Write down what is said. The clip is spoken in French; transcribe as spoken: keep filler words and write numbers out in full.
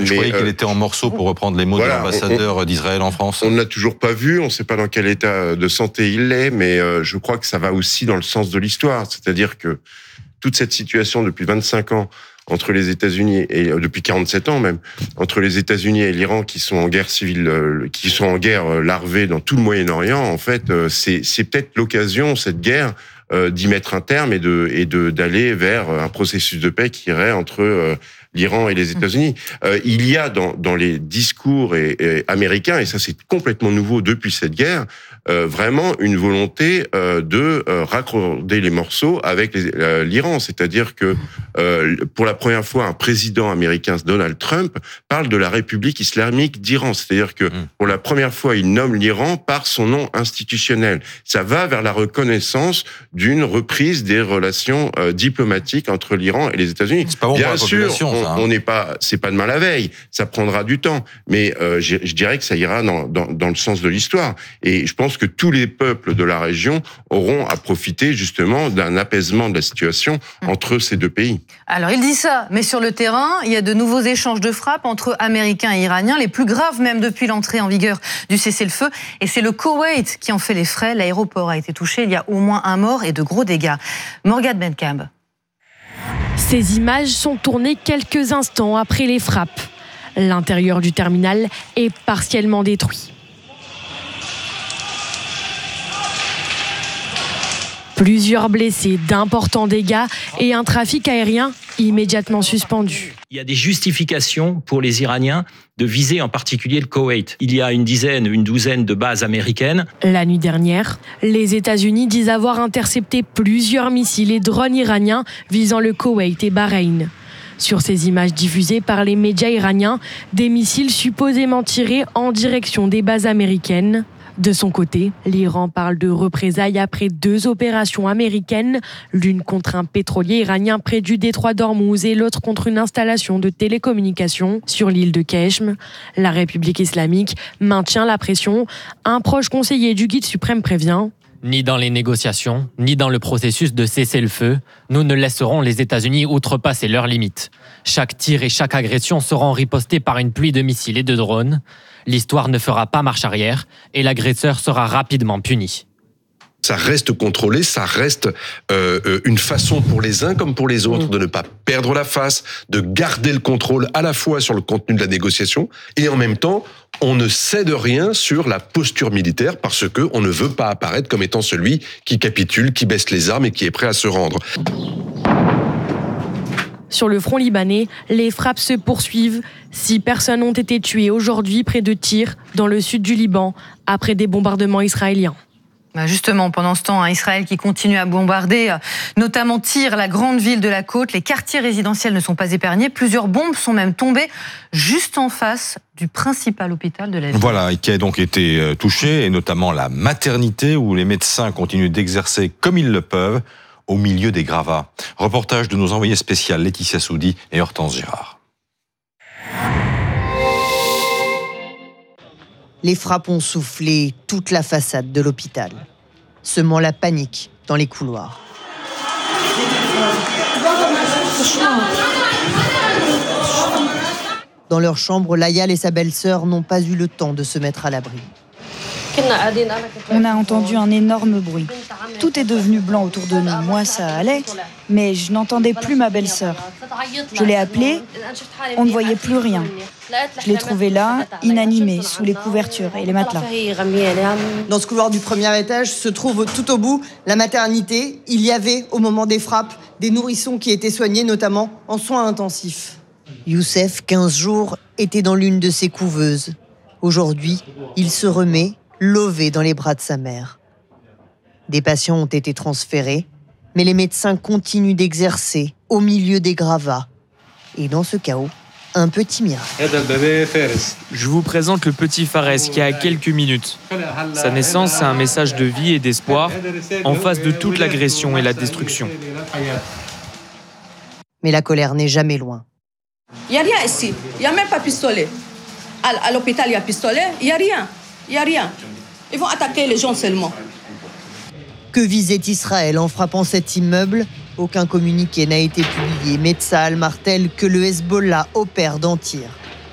Je mais, croyais euh, qu'elle était en morceaux, pour reprendre les mots voilà, de l'ambassadeur on, d'Israël en France. On ne l'a toujours pas vu, on ne sait pas dans quel état de santé il est, mais euh, je crois que ça va aussi dans le sens de l'histoire. C'est-à-dire que toute cette situation depuis vingt-cinq ans entre les États-Unis et euh, depuis quarante-sept ans même, entre les États-Unis et l'Iran qui sont en guerre civile, euh, qui sont en guerre euh, larvée dans tout le Moyen-Orient, en fait, euh, c'est, c'est peut-être l'occasion, cette guerre, euh, d'y mettre un terme et de et de d'aller vers un processus de paix qui irait entre euh, l'Iran et les États-Unis. Euh, il y a dans dans les discours et, et américains, et ça c'est complètement nouveau depuis cette guerre, euh, vraiment une volonté euh, de euh, raccorder les morceaux avec les, euh, l'Iran. C'est-à-dire que euh, pour la première fois, un président américain, Donald Trump, parle de la République islamique d'Iran. C'est-à-dire que pour la première fois, il nomme l'Iran par son nom institutionnel. Ça va vers la reconnaissance d'une reprise des relations euh, diplomatiques entre l'Iran et les États-Unis. C'est pas bon Bien pour la sûr, population, on, ça, hein. on n'est pas, c'est pas demain la veille. Ça prendra du temps, mais euh, je, je dirais que ça ira dans, dans, dans le sens de l'histoire. Et je pense que tous les peuples de la région auront à profiter justement d'un apaisement de la situation entre ces deux pays. Alors il dit ça, mais sur le terrain, il y a de nouveaux échanges de frappes entre Américains et Iraniens, les plus graves même depuis l'entrée en vigueur du cessez-le-feu. Et c'est le Koweït qui en fait les frais. L'aéroport a été touché, il y a au moins un mort et de gros dégâts. Morgane Benkamb. Ces images sont tournées quelques instants après les frappes. L'intérieur du terminal est partiellement détruit. Plusieurs blessés, d'importants dégâts et un trafic aérien immédiatement suspendu. Il y a des justifications pour les Iraniens de viser en particulier le Koweït. Il y a une dizaine, une douzaine de bases américaines. La nuit dernière, les États-Unis disent avoir intercepté plusieurs missiles et drones iraniens visant le Koweït et Bahreïn. Sur ces images diffusées par les médias iraniens, des missiles supposément tirés en direction des bases américaines. De son côté, l'Iran parle de représailles après deux opérations américaines, l'une contre un pétrolier iranien près du détroit d'Ormuz et l'autre contre une installation de télécommunications sur l'île de Keshm. La République islamique maintient la pression. Un proche conseiller du guide suprême prévient: ni dans les négociations, ni dans le processus de cessez-le-feu, nous ne laisserons les États-Unis outrepasser leurs limites. Chaque tir et chaque agression seront ripostés par une pluie de missiles et de drones. L'histoire ne fera pas marche arrière et l'agresseur sera rapidement puni. Ça reste contrôlé, ça reste euh, une façon pour les uns comme pour les autres de ne pas perdre la face, de garder le contrôle à la fois sur le contenu de la négociation et en même temps, on ne cède rien sur la posture militaire parce que on ne veut pas apparaître comme étant celui qui capitule, qui baisse les armes et qui est prêt à se rendre. Sur le front libanais, les frappes se poursuivent. Six personnes ont été tuées aujourd'hui près de Tyr, dans le sud du Liban, après des bombardements israéliens. Justement, pendant ce temps, hein, Israël qui continue à bombarder, notamment Tyr, la grande ville de la côte. Les quartiers résidentiels ne sont pas épargnés. Plusieurs bombes sont même tombées juste en face du principal hôpital de la ville. Voilà, qui a donc été touché, et notamment la maternité, où les médecins continuent d'exercer comme ils le peuvent, au milieu des gravats. Reportage de nos envoyés spéciales Laetitia Soudi et Hortense Girard. Les frappes ont soufflé toute la façade de l'hôpital, semant la panique dans les couloirs. Dans leur chambre, Layal et sa belle-sœur n'ont pas eu le temps de se mettre à l'abri. On a entendu un énorme bruit. Tout est devenu blanc autour de nous. Moi, ça allait, mais je n'entendais plus ma belle-sœur. Je l'ai appelée, on ne voyait plus rien. Je l'ai trouvée là, inanimée, sous les couvertures et les matelas. Dans ce couloir du premier étage se trouve tout au bout la maternité. Il y avait, au moment des frappes, des nourrissons qui étaient soignés, notamment en soins intensifs. Youssef, quinze jours, était dans l'une de ces couveuses. Aujourd'hui, il se remet, lové dans les bras de sa mère. Des patients ont été transférés, mais les médecins continuent d'exercer au milieu des gravats. Et dans ce chaos, un petit miracle. Je vous présente le petit Fares qui a quelques minutes. Sa naissance, c'est un message de vie et d'espoir en face de toute l'agression et la destruction. Mais la colère n'est jamais loin. Il n'y a rien ici. Il n'y a même pas de pistolet. À, à l'hôpital, il y a pistolet. Il n'y a rien. Il n'y a rien. Ils vont attaquer les gens seulement. Que visait Israël en frappant cet immeuble? Aucun communiqué n'a été publié, mais Tsahal martèle que le Hezbollah opère dans Tyr.